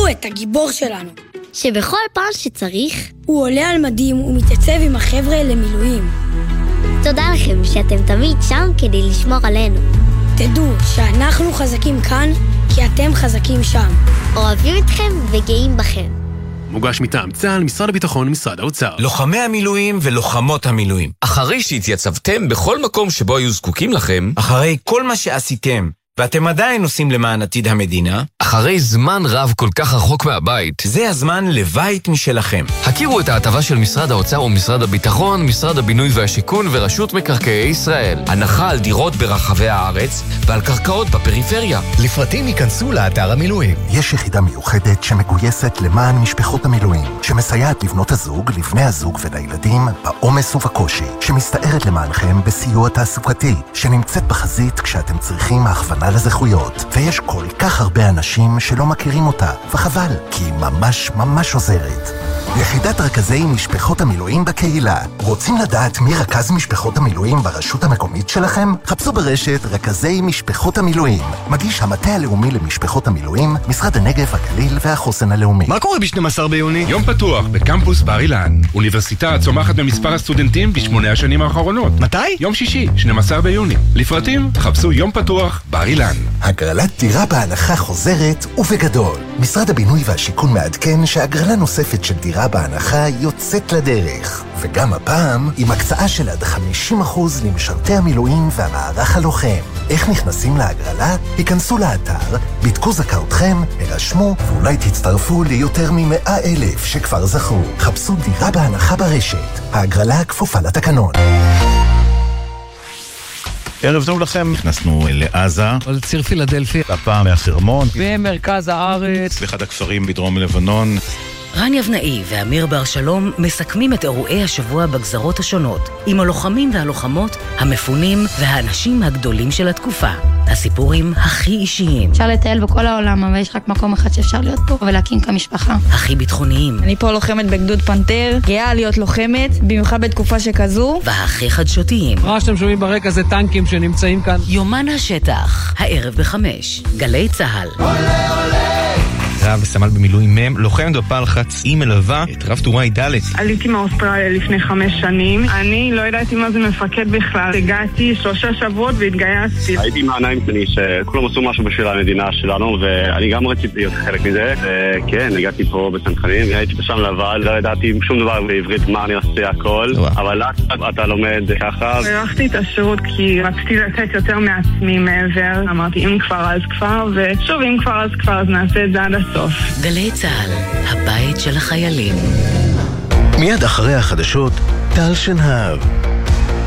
תראו את הגיבור שלנו. שבכל פעם שצריך הוא עולה על מדים ומתייצב עם החבר'ה למילואים. תודה לכם שאתם תמיד שם כדי לשמור עלינו. תדעו שאנחנו חזקים כאן כי אתם חזקים שם. אוהבים אתכם וגאים בכם. מוגש מטעם צה"ל, משרד הביטחון, משרד האוצר. לוחמי המילואים ולוחמות המילואים. אחרי שהתייצבתם בכל מקום שבו היו זקוקים לכם, אחרי כל מה שעשיתם, ואתם עדיין עושים למען עתיד המדינה, אחרי זמן רב כל כך רחוק מהבית, זה הזמן לבית משלכם. הכירו את ההטבה של משרד האוצר ומשרד הביטחון, משרד הבינוי והשיכון ורשות מקרקעי ישראל. הנחה על דירות ברחבי הארץ ועל קרקעות בפריפריה. לפרטים ייכנסו לאתר המילואים. יש יחידה מיוחדת שמגויסת למען משפחות המילואים, שמסייעת לבנות הזוג, לבני הזוג ולילדים בעומס ובקושי, שמסתערת למענכם בסיוע תעסוקתי, שנמצאת בחזית כשאתם צריכים הכוונה לזכויות, ויש כל כך הרבה אנשים שלא מכירים אותה, וחבל, כי היא ממש ממש עוזרת. יחידת רכזי משפחות המילואים בקהילה. רוצים לדעת מי רכז משפחות המילואים ברשות המקומית שלכם? חפשו ברשת רכזי משפחות המילואים. מגיש המטה הלאומי למשפחות המילואים, משרד הנגב, הגליל והחוסן הלאומי. מה קורה ב-12 ביוני? יום פתוח בקמפוס בר אילן. אוניברסיטה צומחת במספר הסטודנטים ב8 השנים האחרונות. מתי? יום שישי, 12 ביוני. לפרטים, חפשו יום פתוח בר אילן. הגרלת דירה בהנחה חוזרת ובגדול. משרד הבינוי והשיכון מעדכן שהגרלה נוספת של דירה בהנחה יוצאת לדרך. וגם הפעם, עם הקצאה של עד 50% למשרתי המילואים והמערך הלוחם. איך נכנסים להגרלה? היכנסו לאתר, בדקו זכאותכם, הרשמו, ואולי תצטרפו ליותר מ100,000 שכבר זכו. חפשו דירה בהנחה ברשת. ההגרלה כפופה לתקנון. ערב טוב לכם, נכנסנו לעזה, על ציר פילדלפי, הפעם מהחרמון, במרכז הארץ, באחד הכפרים בדרום לבנון. רן יבנאי ואמיר בר שלום מסכמים את אירועי השבוע בגזרות השונות, עם הלוחמים והלוחמות, המפונים והאנשים הגדולים של התקופה. הסיפורים הכי אישיים. אפשר לטייל בכל העולם, אבל יש רק מקום אחד שאפשר להיות פה ולהקים כמשפחה. הכי ביטחוניים. אני פה לוחמת בגדוד פנתר, גאה להיות לוחמת, במיוחד בתקופה שכזו. והכי חדשותיים. מה שאתם שומעים ברקע זה טנקים שנמצאים כאן. יומן השטח, הערב ב5, גלי צהל. רב וסמל במילואים מם, לוחמת בפלחץ, היא מלווה את רב טוראי ד'. עליתי מאוסטרליה לפני 5 שנים. אני לא ידעתי מה זה מפקד בכלל. הגעתי 3 שבועות והתגייסתי. הייתי מהעיניים שלי שכולם עשו משהו בשביל המדינה שלנו, ואני גם רציתי להיות חלק מזה. כן, הגעתי פה בצנחנים, הייתי שם לבד, לא ידעתי שום דבר בעברית, מה אני עושה הכל, אבל אתה לומד ככה. הלכתי את השירות כי רציתי לתת יותר מעצמי מעבר. אמרתי, אם כבר אז כבר, ושוב, אם כבר אז כבר, אז נעשה את זה עד הסוף. גלי צהל, הבית של החיילים. מיד אחרי החדשות, טל שנהב.